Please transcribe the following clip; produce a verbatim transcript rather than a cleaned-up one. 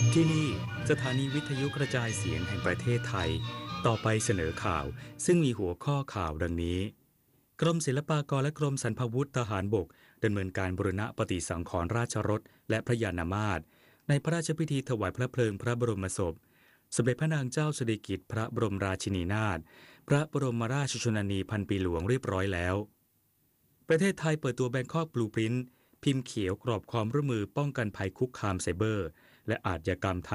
ที่นี่สถานีวิทยุกระจายเสียงแห่งประเทศไทยต่อไปเสนอข่าวซึ่งมีหัวข้อข่าวดังนี้กรมศิลปากรและกรมสรรพาวุธทหารบกดำเนินการบูรณะปฏิสังขรณ์ราชรถและพระยานามาตรในพระราชพิธีถวายพระเพลิงพระบรมศพสมเด็จพระนางเจ้าสิริกิติ์พระบรมราชินีนาถพระบรมราชชนนีพันปีหลวงเรียบร้อยแล้วประเทศไทยเปิดตัวแบงคอกบลูพรินท์พิมพ์เขียวกรอบความร่วมมือป้องกันภัยคุกคามไซเบอร์และอาชญากรรมทาง